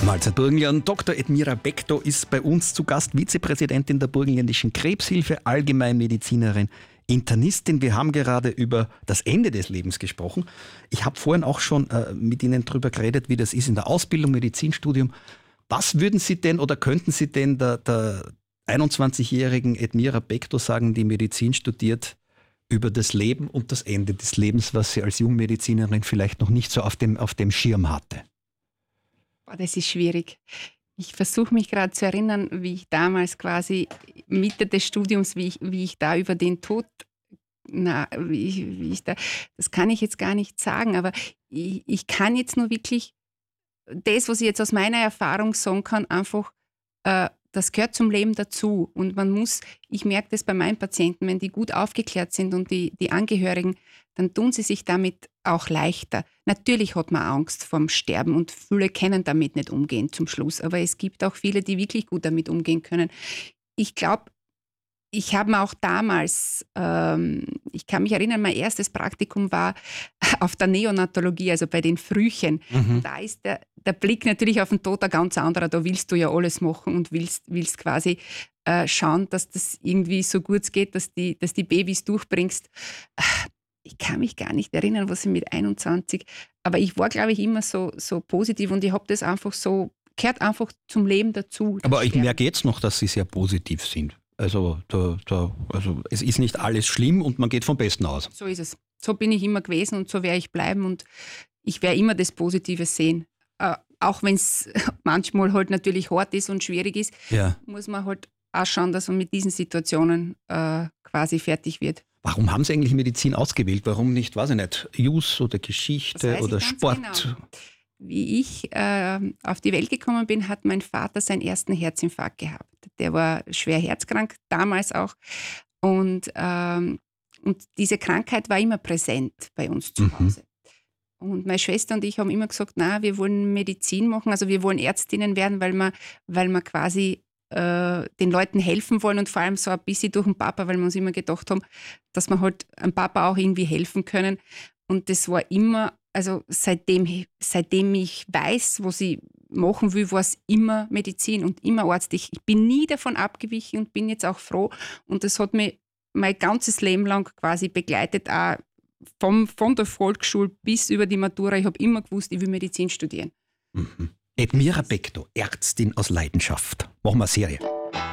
Mahlzeit Burgenland. Dr. Edmira Bekto ist bei uns zu Gast, Vizepräsidentin der Burgenländischen Krebshilfe, Allgemeinmedizinerin, Internistin. Wir haben gerade über das Ende des Lebens gesprochen. Ich habe vorhin auch schon mit Ihnen darüber geredet, wie das ist in der Ausbildung, Medizinstudium. Was würden Sie denn oder könnten Sie denn der 21-jährigen Edmira Bekto sagen, die Medizin studiert, über das Leben und das Ende des Lebens, was sie als Jungmedizinerin vielleicht noch nicht so auf dem Schirm hatte? Das ist schwierig. Ich versuche mich gerade zu erinnern, wie ich damals quasi Mitte des Studiums, wie ich da über den Tod, das kann ich jetzt gar nicht sagen, aber ich kann jetzt nur wirklich das, was ich jetzt aus meiner Erfahrung sagen kann, einfach, das gehört zum Leben dazu. Und ich merke das bei meinen Patienten, wenn die gut aufgeklärt sind und die Angehörigen, dann tun sie sich damit auch leichter. Natürlich hat man Angst vorm Sterben und viele können damit nicht umgehen zum Schluss. Aber es gibt auch viele, die wirklich gut damit umgehen können. Ich glaube, ich habe mir auch damals, ich kann mich erinnern, mein erstes Praktikum war auf der Neonatologie, also bei den Frühchen. Und da ist der Blick natürlich auf den Tod ein ganz anderer. Da willst du ja alles machen und willst quasi schauen, dass das irgendwie so gut geht, dass die Babys durchbringst. Ich kann mich gar nicht erinnern, was ich mit 21, aber ich war, glaube ich, immer so positiv und ich habe das einfach so, gehört einfach zum Leben dazu. Aber ich merke jetzt noch, dass Sie sehr positiv sind. Also es ist nicht alles schlimm und man geht vom Besten aus. So ist es. So bin ich immer gewesen und so werde ich bleiben und ich werde immer das Positive sehen. Auch wenn es manchmal halt natürlich hart ist und schwierig ist, muss man halt auch schauen, dass man mit diesen Situationen quasi fertig wird. Warum haben Sie eigentlich Medizin ausgewählt? Warum nicht, weiß ich nicht, Jus oder Geschichte oder Sport? Genau. Wie ich auf die Welt gekommen bin, hat mein Vater seinen ersten Herzinfarkt gehabt. Der war schwer herzkrank, damals auch. Und diese Krankheit war immer präsent bei uns zu Hause. Und meine Schwester und ich haben immer gesagt, wir wollen Medizin machen, also wir wollen Ärztinnen werden, weil wir quasi den Leuten helfen wollen und vor allem so ein bisschen durch den Papa, weil wir uns immer gedacht haben, dass wir halt einem Papa auch irgendwie helfen können. Und das war immer, also seitdem ich weiß, was ich machen will, war es immer Medizin und immer Arzt. Ich bin nie davon abgewichen und bin jetzt auch froh. Und das hat mich mein ganzes Leben lang quasi begleitet, auch von der Volksschule bis über die Matura. Ich habe immer gewusst, ich will Medizin studieren. Edmira Bekto, Ärztin aus Leidenschaft. Machen wir eine Serie.